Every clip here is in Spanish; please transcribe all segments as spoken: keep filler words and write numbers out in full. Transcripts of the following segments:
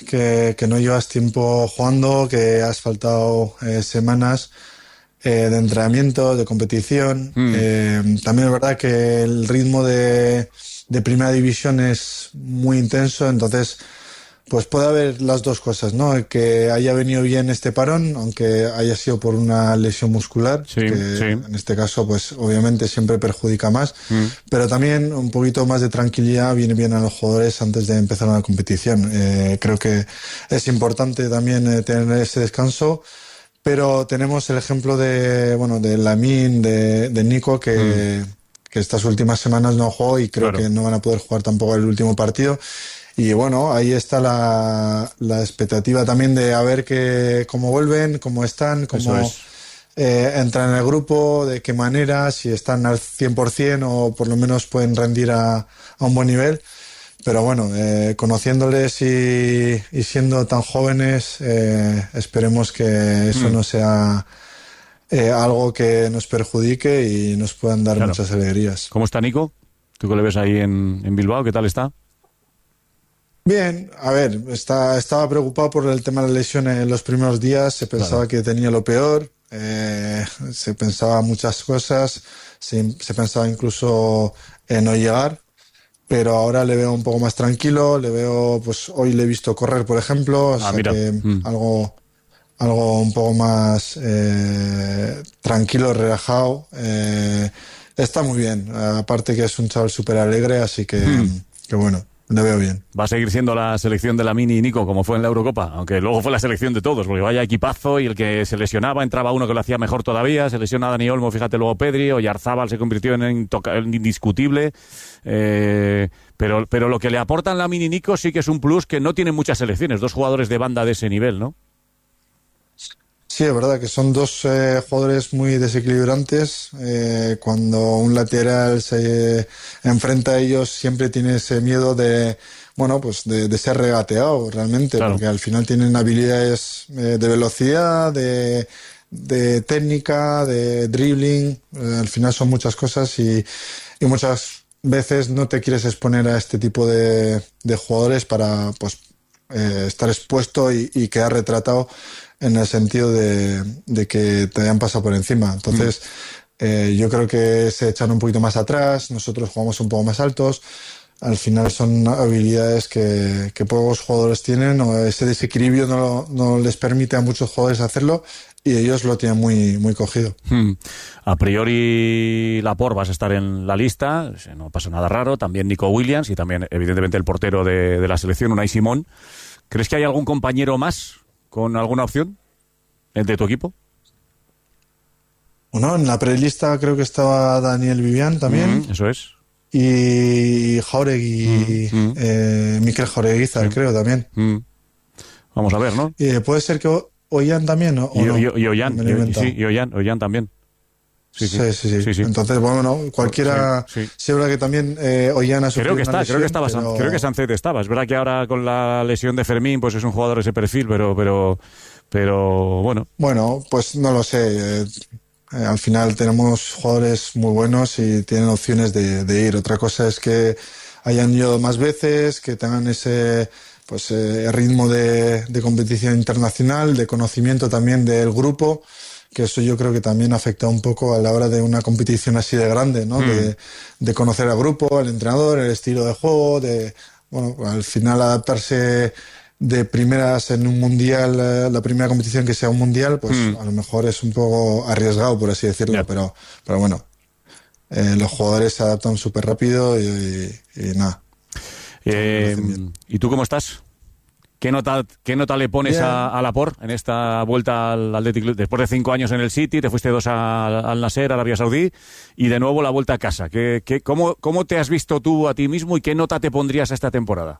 que, que no llevas tiempo jugando, que has faltado eh, semanas eh, de entrenamiento, de competición. Mm. Eh, también es verdad que el ritmo de, de primera división es muy intenso, entonces pues puede haber las dos cosas, ¿no? Que haya venido bien este parón, aunque haya sido por una lesión muscular, sí, que sí. en este caso pues obviamente siempre perjudica más, mm. pero también un poquito más de tranquilidad viene bien a los jugadores antes de empezar una competición. Eh, creo que es importante también eh, tener ese descanso, pero tenemos el ejemplo de, bueno, de Lamine, de, de Nico, que, mm. que estas últimas semanas no jugó y creo claro. que no van a poder jugar tampoco el último partido. Y bueno, ahí está la, la expectativa también de a ver que, cómo vuelven, cómo están, cómo es. eh, entran en el grupo, de qué manera, si están al cien por ciento o por lo menos pueden rendir a, a un buen nivel. Pero bueno, eh, conociéndoles y, y siendo tan jóvenes, eh, esperemos que eso mm. no sea eh, algo que nos perjudique y nos puedan dar claro. muchas alegrías. ¿Cómo está Nico? ¿Tú que le ves ahí en, en Bilbao? ¿Qué tal está? Bien, a ver, está, estaba preocupado por el tema de la lesión en los primeros días, se pensaba claro. que tenía lo peor, eh, se pensaba muchas cosas, se, se pensaba incluso en no llegar, pero ahora le veo un poco más tranquilo, le veo, pues hoy le he visto correr, por ejemplo, o ah, sea mira. que mm. algo, algo un poco más eh, tranquilo, relajado, eh, está muy bien, aparte que es un chaval súper alegre, así que, mm. que bueno. Lo veo bien. Va a seguir siendo la selección de Lamine y Nico como fue en la Eurocopa, aunque luego fue la selección de todos, porque vaya equipazo y el que se lesionaba entraba uno que lo hacía mejor todavía, se lesiona Dani Olmo, fíjate luego Pedri, o Yarzábal se convirtió en, intoca- en indiscutible, eh, pero, pero lo que le aportan Lamine y Nico sí que es un plus que no tienen muchas selecciones, dos jugadores de banda de ese nivel, ¿no? Sí, es verdad que son dos eh, jugadores muy desequilibrantes. Eh, cuando un lateral se eh, enfrenta a ellos siempre tiene ese miedo de, bueno, pues de, de ser regateado realmente, claro. porque al final tienen habilidades eh, de velocidad, de, de técnica, de dribbling. Eh, al final son muchas cosas y, y muchas veces no te quieres exponer a este tipo de, de jugadores para, pues, eh, estar expuesto y, y quedar retratado en el sentido de, de que te hayan pasado por encima. Entonces, mm. eh, yo creo que se echan un poquito más atrás, nosotros jugamos un poco más altos. Al final son habilidades que, que pocos jugadores tienen, o ese desequilibrio no, no les permite a muchos jugadores hacerlo y ellos lo tienen muy, muy cogido. Hmm. A priori, Laporte vas a estar en la lista, no pasa nada raro, también Nico Williams y también, evidentemente, el portero de, de la selección, Unai Simón. ¿Crees que hay algún compañero más con alguna opción de tu equipo? Bueno, en la prelista creo que estaba Daniel Vivian también. Mm, eso es. Y Jauregui, mm, mm. Eh, Mikel Jaureguizar, sí. creo también. Mm. Vamos a ver, ¿no? Y puede ser que Ollán también, ¿no? Y, no? y, y Ollán, y, sí, y Ollán, Ollán también. Sí sí. Sí, sí, sí. sí, sí. Entonces, bueno, no, cualquiera... Sí, sí. sí, es verdad que también eh, Ollán ha sufrido creo que está, una lesión, creo que estaba, pero... creo que Sancet estaba. Es verdad que ahora con la lesión de Fermín, pues es un jugador de ese perfil, pero, pero, pero bueno. Bueno, pues no lo sé. Eh, eh, al final tenemos jugadores muy buenos y tienen opciones de, de ir. Otra cosa es que hayan ido más veces, que tengan ese... pues eh, ritmo de, de competición internacional, de conocimiento también del grupo, que eso yo creo que también afecta un poco a la hora de una competición así de grande, ¿no? Mm. De, de conocer al grupo, al entrenador, el estilo de juego, de, bueno, al final adaptarse de primeras en un mundial, la primera competición que sea un mundial, pues mm. a lo mejor es un poco arriesgado, por así decirlo, yeah. pero, pero bueno, eh, los jugadores se adaptan súper rápido y, y, y nada. Eh, ¿Y tú cómo estás? ¿Qué nota, qué nota le pones a, a Laporte en esta vuelta al Athletic Club? Después de cinco años en el City, te fuiste dos a, al Nasser, Arabia Saudí, y de nuevo la vuelta a casa. ¿Qué, qué, cómo, ¿Cómo te has visto tú a ti mismo y qué nota te pondrías a esta temporada?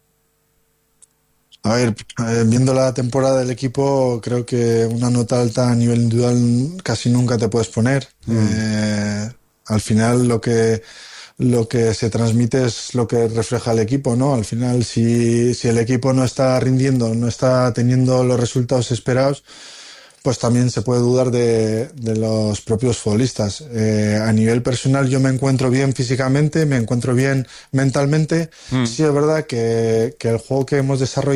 A ver, eh, viendo la temporada del equipo, creo que una nota alta a nivel individual casi nunca te puedes poner. Mm. Eh, al final lo que... lo que se transmite es lo que refleja el equipo, ¿no? Al final, si, si el equipo no está rindiendo, no está teniendo los resultados esperados, pues también se puede dudar de, de los propios futbolistas. Eh, a nivel personal yo me encuentro bien físicamente, me encuentro bien mentalmente. Mm. Sí es verdad que, que el juego que hemos desarrollado